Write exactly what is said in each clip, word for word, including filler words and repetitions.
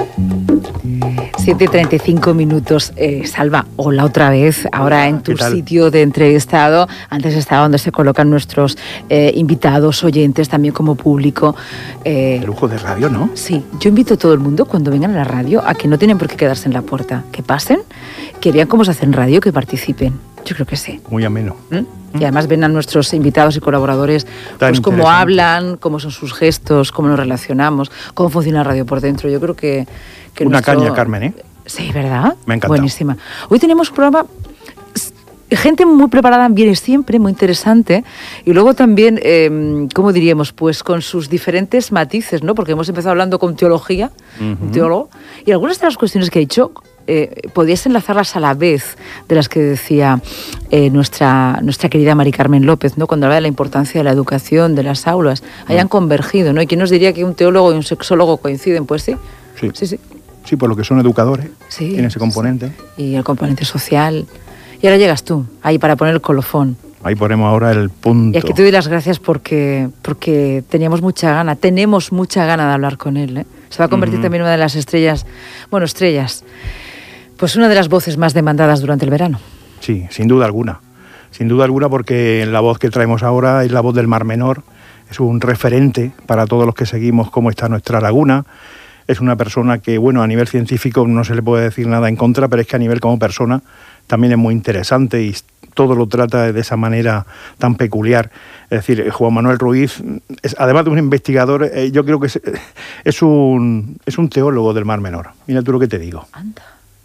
siete y treinta y cinco minutos. Eh, Salva, hola otra vez, ahora en tu sitio de entrevistado. Antes estaba donde se colocan nuestros eh, invitados, oyentes, también como público. Eh, El lujo de radio, ¿no? Sí, yo invito a todo el mundo cuando vengan a la radio a que no tienen por qué quedarse en la puerta, que pasen, que vean cómo se hace en radio, que participen. Yo creo que sí. Muy ameno. ¿Mm? Y además ven a nuestros invitados y colaboradores pues cómo hablan, cómo son sus gestos, cómo nos relacionamos, cómo funciona la radio por dentro. Yo creo que... que Una nuestro... caña, Carmen, ¿eh? Sí, ¿verdad? Me encanta. Buenísima. Hoy tenemos un programa... Gente muy preparada, viene siempre, muy interesante. Y luego también, eh, ¿cómo diríamos? Pues con sus diferentes matices, ¿no? Porque hemos empezado hablando con teología, uh-huh. un teólogo, y algunas de las cuestiones que he dicho... Eh, podías enlazarlas a la vez de las que decía eh, nuestra, nuestra querida Mari Carmen López, ¿no? Cuando hablaba de la importancia de la educación, de las aulas, hayan convergido, ¿no? ¿Y quién nos diría que un teólogo y un sexólogo coinciden? Pues sí. Sí, sí. Sí, sí por lo que son educadores, sí, tiene ese componente. Sí. Y el componente social. Y ahora llegas tú, ahí para poner el colofón. Ahí ponemos ahora el punto. Y aquí te doy las gracias porque, porque teníamos mucha gana, tenemos mucha gana de hablar con él, ¿eh? Se va a convertir uh-huh. también en una de las estrellas, bueno, estrellas... Pues una de las voces más demandadas durante el verano. Sí, sin duda alguna. Sin duda alguna porque la voz que traemos ahora es la voz del Mar Menor. Es un referente para todos los que seguimos cómo está nuestra laguna. Es una persona que, bueno, a nivel científico no se le puede decir nada en contra, pero es que a nivel como persona también es muy interesante y todo lo trata de esa manera tan peculiar. Es decir, Juan Manuel Ruiz, es, además de un investigador, eh, yo creo que es, es, un, es un teólogo del Mar Menor. Mira tú lo que te digo. Anda.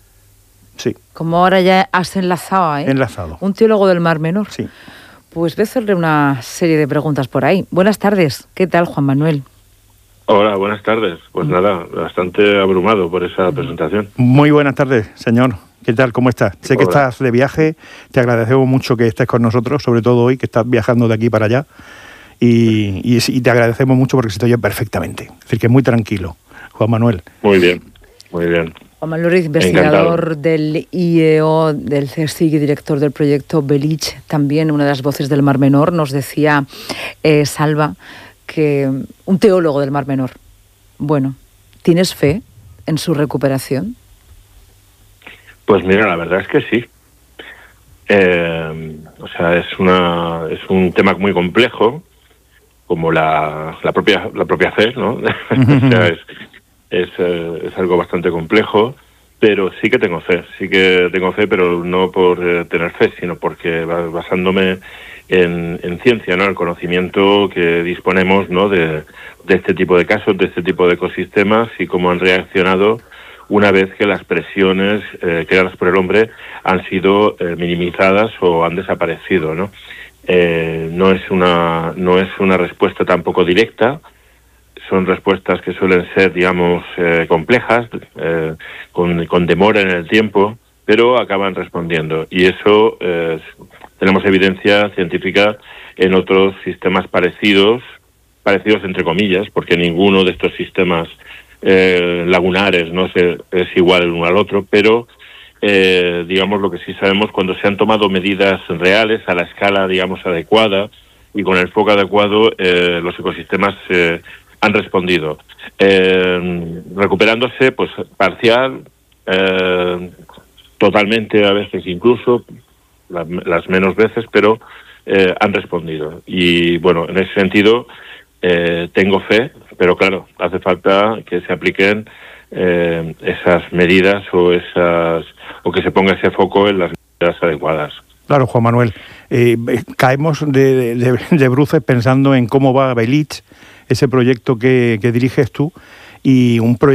Sí. Como ahora ya has enlazado, ¿eh? Enlazado. Un teólogo del Mar Menor. Sí. Pues voy a hacerle una serie de preguntas por ahí. Buenas tardes. ¿Qué tal, Juan Manuel? Hola, buenas tardes. Pues mm. nada, bastante abrumado por esa mm. presentación. Muy buenas tardes, señor. ¿Qué tal? ¿Cómo estás? Sé Hola. que estás de viaje. Te agradecemos mucho que estés con nosotros, sobre todo hoy, que estás viajando de aquí para allá. Y, y, y te agradecemos mucho porque se te oye perfectamente. Es decir, que es muy tranquilo, Juan Manuel. Muy bien, muy bien. Juan Manuel Ruiz, investigador Encantado. del I E O, del CSIC y director del proyecto Belich, también una de las voces del Mar Menor, nos decía eh, Salva, que un teólogo del Mar Menor. Bueno, ¿tienes fe en su recuperación? Pues mira, la verdad es que sí. Eh, o sea, es una es un tema muy complejo, como la, la propia la propia fe, ¿no? o sea, es Es, eh, es algo bastante complejo, pero sí que tengo fe, sí que tengo fe, pero no por eh, tener fe, sino porque basándome en, en ciencia, ¿no? El conocimiento que disponemos, ¿no? de, de este tipo de casos, de este tipo de ecosistemas y cómo han reaccionado una vez que las presiones eh, creadas por el hombre han sido eh, minimizadas o han desaparecido, ¿no? Eh, no es una no es una respuesta tampoco directa. Son respuestas que suelen ser, digamos, eh, complejas, eh, con, con demora en el tiempo, pero acaban respondiendo. Y eso eh, tenemos evidencia científica en otros sistemas parecidos, parecidos entre comillas, porque ninguno de estos sistemas eh, lagunares no se, es igual el uno al otro, pero eh, digamos lo que sí sabemos, cuando se han tomado medidas reales a la escala, digamos, adecuada y con el foco adecuado, eh, los ecosistemas eh, han respondido, eh, recuperándose pues parcial, eh, totalmente a veces incluso, la, las menos veces, pero eh, han respondido. Y bueno, en ese sentido eh, tengo fe, pero claro, hace falta que se apliquen eh, esas medidas o esas o que se ponga ese foco en las medidas adecuadas. Claro, Juan Manuel, eh, caemos de, de, de bruces pensando en cómo va Belich, ese proyecto que, que diriges tú, y un proyecto